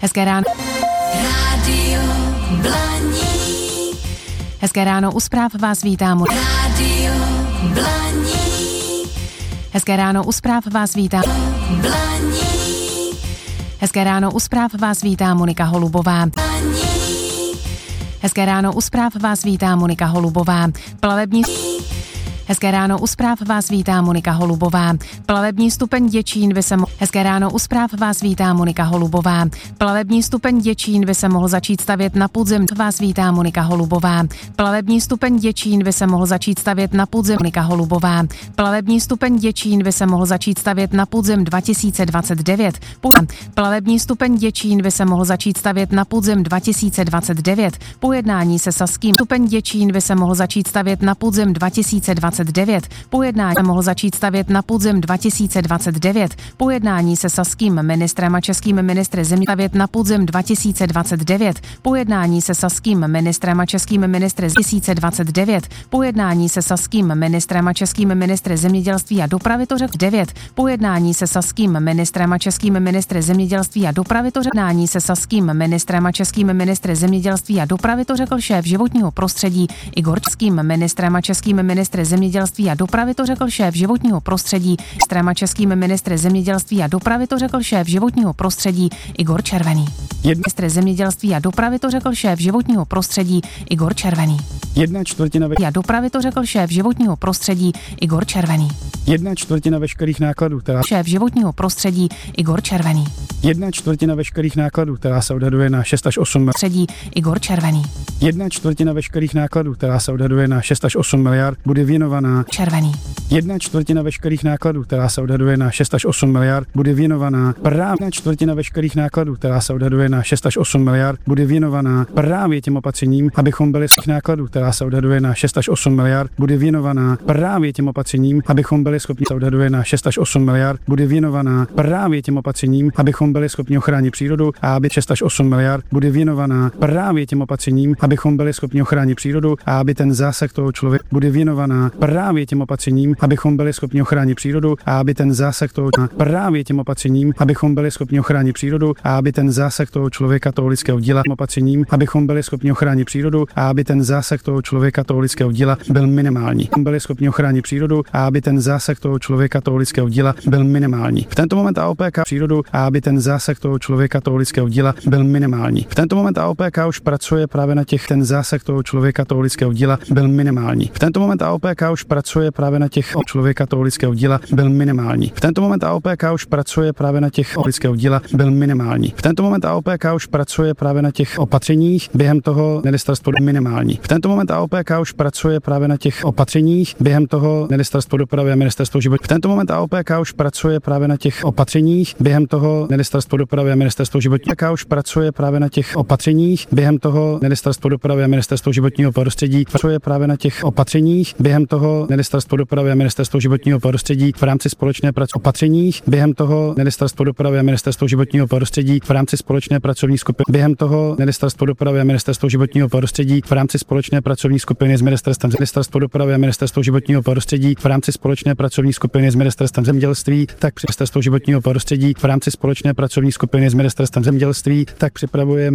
Hezké ráno. Rádio Blaník. Hezké ráno, u zpráv vás vítám. Rádio Blaník. Hezké ráno, u zpráv vás vítám. Blaník. Hezké ráno, u zpráv vás vítá Monika Holubová. Hezké ráno, u zpráv vás vítá Monika Holubová. Plavební. Hezké ráno, u zpráv vás vítá Monika Holubová. Plavební stupeň Děčín by se Hezké ráno, u zpráv vás vítá Monika Holubová. Plavební stupeň Děčín by se mohl začít stavět na podzim. Vás vítá Monika Holubová. Plavební stupeň Děčín by se mohl začít stavět na podzim. Monika Holubová. Plavební stupeň Děčín by se mohl začít stavět na podzim 2029. Plavební stupeň Děčín by se mohl začít stavět na podzim 2029. Po jednání se Saským stupeň Děčín by se mohl začít stavět na podzim 2029. Po jednání se mohl začít stavět na podzim 2029. Po jednání se saským ministrem a českým ministrem země stavět na podzim 2029. Po jednání se saským ministrem a českým ministrem 2029. Po jednání se saským ministrem a českým ministrem zemědělství a dopravy to řekl 9. Po jednání se saským ministrem a českým ministrem zemědělství a dopravy to řekl jednání se saským ministrem a českým ministrem zemědělství a dopravy to řekl šéf životního prostředí Igor českým ministrem a českým ministrem zemědělství a dopravy to řekl šéf životního prostředí ministrem a českým ministrem zemědělství a dopravy to řekl šéf životního prostředí Igor Červený. Ministr zemědělství a dopravy to řekl šéf životního prostředí Igor Červený. 1/4 a dopravy to řekl šéf životního prostředí Igor Červený. 1/4 veškerých nákladů, která šéf životního prostředí Igor Červený. 1/4 veškerých nákladů, která se odhaduje na 6 až 8 prostředí Igor Červený. 1/4 veškerých nákladů, která se odhaduje na 6 až 8 miliard, bude věnovaná Červený. 1/4 veškerých nákladů, která se odhaduje na 6 až 8 miliard, bude věnovaná právě 1/4 veškerých nákladů, která se odhaduje na 6 až 8 miliard, bude věnovaná právě těm opatřením, abychom byli z nákladů, která se odhaduje na 6 až 8 miliard, bude věnovaná právě těm opatřením, abychom byli schopni se odhaduje na 6 až 8 miliard, bude věnovaná právě těm opatřením, abychom byli schopni ochránit přírodu a aby 6 až 8 miliard bude věnovaná právě těm opatřením, abychom byli schopni ochránit přírodu a aby ten zásah toho člověka bude věnovaná právě těm opatřením, abychom byli schopni ochránit přírodu a aby ten zásah toho právě těm opatřením, abychom byli schopni ochránit přírodu a aby ten zásah toho člověka, toho lidského díla opatřením, abychom byli schopni ochránit přírodu a aby ten zásah toho člověka, toho lidského díla byl minimální. Byli schopni ochránit přírodu a aby ten zásah toho člověka, toho lidského díla byl minimální. V tento moment AOPK přírodu a aby ten zásah toho člověka, toho lidského díla byl minimální. V tento moment AOPK už pracuje právě na těch ten zásah toho člověka, toho lidského díla byl minimální. V tento moment AOPK už pracuje právě na těch člověka, toho lidského díla byl minimální. V tento moment AOPK už pracuje právě na těch lidského díla byl minimální. V tento moment AOPK už pracuje právě na těch opatřeních během toho ministerstvo minimální. V tento moment AOPK už pracuje právě na těch opatřeních během toho ministerstvo dopravy a ministerstvo životního. V tento moment AOPK už pracuje právě na těch opatřeních během toho ministerstvo dopravy a ministerstvo životního. AOPK už pracuje právě na těch opatřeních během toho ministerstvo dopravy a ministerstvo životního prostředí. Pracuje právě na těch opatřeních během toho ministerstvo dopravy a ministerstvo životního prostředí v rámci společné opatřeních během toho ministerstvo dopravy a ministerstvo životního prostředí v rámci společné pracovní skupiny během toho ministerstvo dopravy a ministerstvo životního prostředí v rámci společné pracovní skupiny s ministerstvem dopravy a ministerstvo životního prostředí v rámci společné pracovní skupiny s ministerstvem zemědělství, tak ministerstvo životního prostředí v rámci společné pracovní skupiny s ministerstvem zemědělství, tak připravujeme